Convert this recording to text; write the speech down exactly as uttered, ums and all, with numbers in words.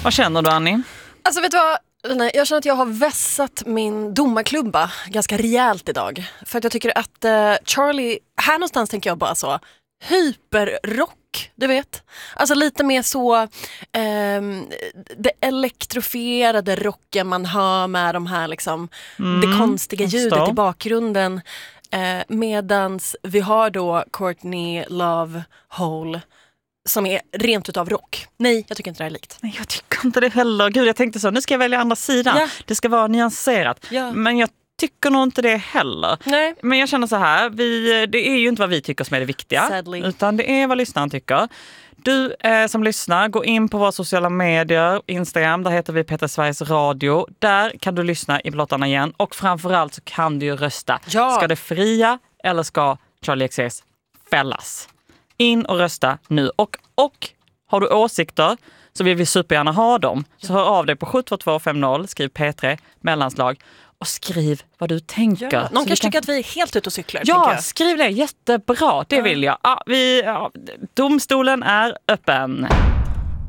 Vad känner du, Annie? Alltså vet du vad? Nej, jag känner att jag har vässat min domarklubba ganska rejält idag. För att jag tycker att uh, Charlie, här någonstans tänker jag bara så hyperrock, du vet. Alltså lite mer så um, det elektrofierade rocken man hör med de här liksom, mm, det konstiga ljudet i bakgrunden. Uh, medans vi har då Courtney Love Hole som är rent utav rock. Nej, jag tycker inte det är likt. Nej, jag tycker inte det heller. Gud, jag tänkte så, nu ska jag välja andra sidan. Ja. Det ska vara nyanserat. Ja. Men jag tycker nog inte det heller. Nej. Men jag känner så här, vi, det är ju inte vad vi tycker som är det viktiga. Sadly. Utan det är vad lyssnaren tycker. Du eh, som lyssnar, gå in på våra sociala medier, Instagram, där heter vi Petra Sveriges Radio. Där kan du lyssna i blottarna igen. Och framförallt så kan du ju rösta. Ja. Ska det fria eller ska Charli X C X fällas? In och rösta nu. Och, och har du åsikter så vill vi supergärna ha dem. Så hör av dig på sju två två fem noll, skriv P tre, mellanslag och skriv vad du tänker. Ja, någon kanske kan... tycker att vi är helt ute och cyklar. Ja, skriv det. Jättebra. Det ja. vill jag. Ja, vi, ja, domstolen är öppen.